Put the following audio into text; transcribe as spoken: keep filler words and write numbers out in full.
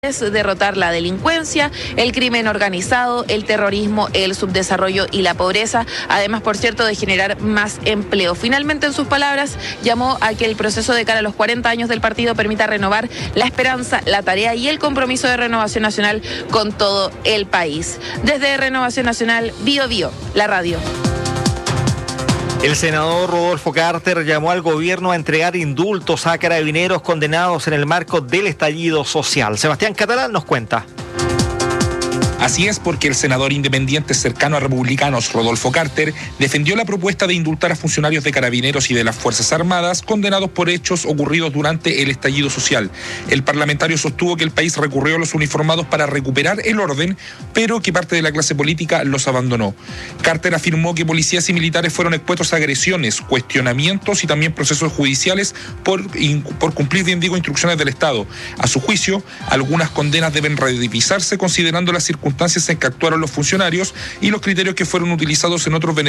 Es derrotar la delincuencia, el crimen organizado, el terrorismo, el subdesarrollo y la pobreza, además, por cierto, de generar más empleo. Finalmente, en sus palabras, llamó a que el proceso de cara a los cuarenta años del partido permita renovar la esperanza, la tarea y el compromiso de Renovación Nacional con todo el país. Desde Renovación Nacional, Bio Bio, la radio. El senador Rodolfo Carter llamó al gobierno a entregar indultos a carabineros condenados en el marco del estallido social. Sebastián Catalán nos cuenta. Así es, porque el senador independiente cercano a republicanos, Rodolfo Carter, defendió la propuesta de indultar a funcionarios de Carabineros y de las Fuerzas Armadas condenados por hechos ocurridos durante el estallido social. El parlamentario sostuvo que el país recurrió a los uniformados para recuperar el orden, pero que parte de la clase política los abandonó. Carter afirmó que policías y militares fueron expuestos a agresiones, cuestionamientos y también procesos judiciales por, por cumplir, bien digo, instrucciones del Estado. A su juicio, algunas condenas deben revisarse considerando las circunstancias en que actuaron los funcionarios y los criterios que fueron utilizados en otros beneficios